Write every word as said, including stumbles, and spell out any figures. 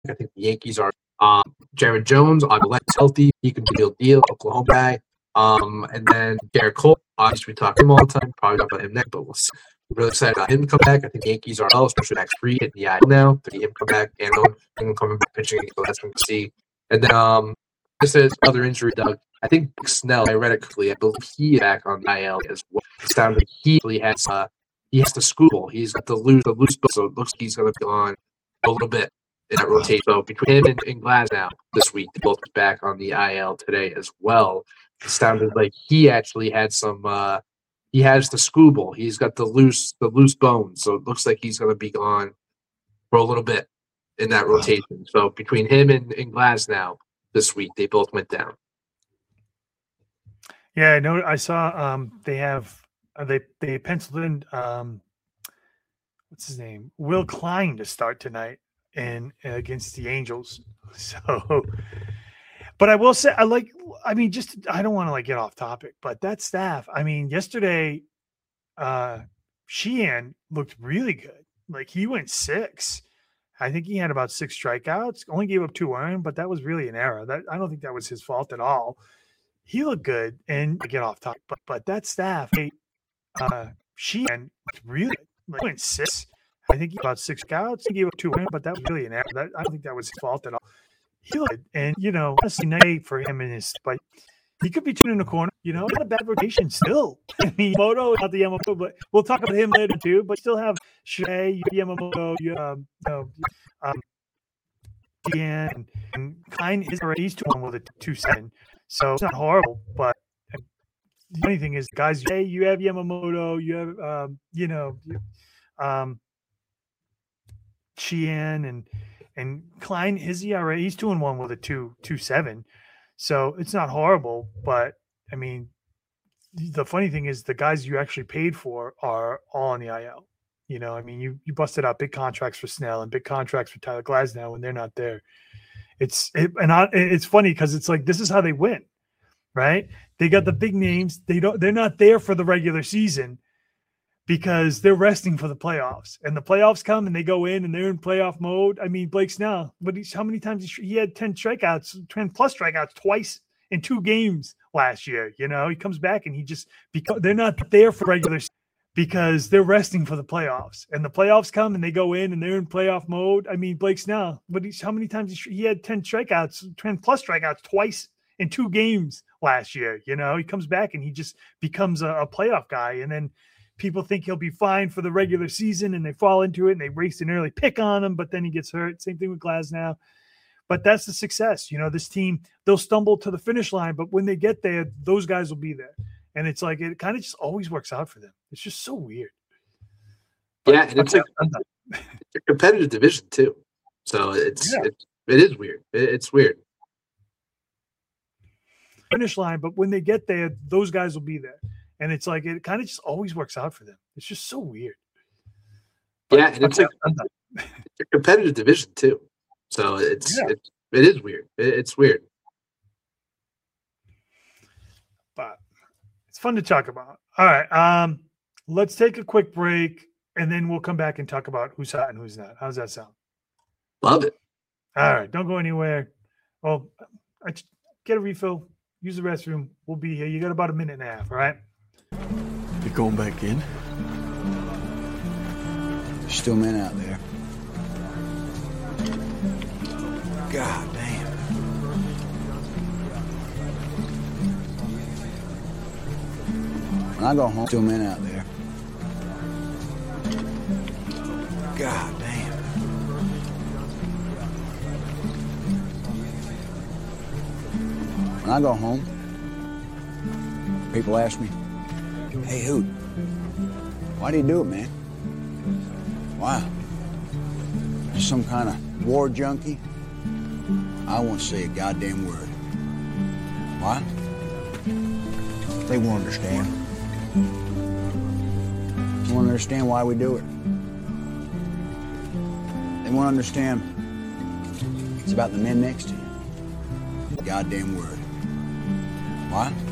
I think the Yankees are. Um, Jared Jones, on the healthy, he can be a real deal. Oklahoma guy. Um, and then Garrett Cole, obviously we talk him all the time. Probably talk about him next, but we'll see. I'm really excited about him to come back. I think the Yankees are well, especially Max Fried hitting the I L now. To see him come back and him coming back pitching, so that's going to see. And then um, this is another injury, Doug. I think Blake Snell, I read it quickly. I believe he is back on the I L as well. It sounds like he really has uh, he has to school. He's got the loose the loose book, so it looks like he's going to be on a little bit in that rotation. So between him and, and Glasnow this week, they both back on the I L today as well. It sounded like he actually had some. Uh, he has the Scooble. He's got the loose the loose bones, so it looks like he's going to be gone for a little bit in that rotation. So between him and, and Glasnow this week, they both went down. Yeah, I know. I saw um, they have uh, they they penciled in um, what's his name, Will Klein to start tonight in uh, against the Angels. So. But I will say, I like, I mean, just, I don't want to like get off topic, but that staff, I mean, yesterday, uh, Sheehan looked really good. Like he went six. I think he had about six strikeouts, only gave up two earned, but that was really an error. That I don't think that was his fault at all. He looked good, and I get off topic, but, but that staff, they, uh, Sheehan looked really good. Like, he went six. I think he had about six strikeouts, he gave up two earned, but that was really an error. That I don't think that was his fault at all. He looked, and you know, honestly, night for him and his, but he could be turning the corner. You know, not a bad rotation still. I mean, Moto not the Yamamoto, but we'll talk about him later too. But still have Shea, Yamamoto, you um, you know, um, and, and Klein is already he's two one with a two seven, so it's not horrible. But the funny thing is, guys, hey, you have Yamamoto, you have um, you know, um, Sheehan and. And Klein, his E R A, he's two and one with a two two seven, so it's not horrible. But I mean, the funny thing is, the guys you actually paid for are all on the I L. You know, I mean, you you busted out big contracts for Snell and big contracts for Tyler Glasnow when they're not there. It's it, and I, it's funny because it's like this is how they win, right? They got the big names. They don't. They're not there for the regular season. Because they're resting for the playoffs, and the playoffs come and they go in and they're in playoff mode. I mean, Blake Snell, but he's, how many times he, he had ten strikeouts, ten plus strikeouts twice in two games last year. You know, he comes back and he just because they're not there for regular because they're resting for the playoffs, and the playoffs come and they go in and they're in playoff mode. I mean, Blake Snell, but he's, how many times he, he had ten strikeouts, ten plus strikeouts twice in two games last year. You know, he comes back and he just becomes a, a playoff guy, and then. People think he'll be fine for the regular season, and they fall into it, and they race an early pick on him, but then he gets hurt. Same thing with Glasnow. But that's the success. You know, this team, they'll stumble to the finish line, but when they get there, those guys will be there. And it's like it kind of just always works out for them. It's just so weird. But yeah, and it's, like, it's a competitive division, too. So it's, yeah. it's it is weird. It, it's weird. Finish line, but when they get there, those guys will be there. And it's like it kind of just always works out for them. It's just so weird. But yeah, and it's, like, it's a competitive division too. So it's yeah. it, it is weird. It, it's weird. But it's fun to talk about. All right. Um, let's take a quick break, and then we'll come back and talk about who's hot and who's not. How's that sound? Love it. All right. Don't go anywhere. Well, I get a refill. Use the restroom. We'll be here. You got about a minute and a half. All right. You're going back in? There's still men out there. God damn. When I go home, still men out there. God damn. When I go home, people ask me, hey, Hoot, why do you do it, man? Why? Just some kind of war junkie? I won't say a goddamn word. Why? They won't understand. They won't understand why we do it. They won't understand it's about the men next to you. Goddamn word. Why?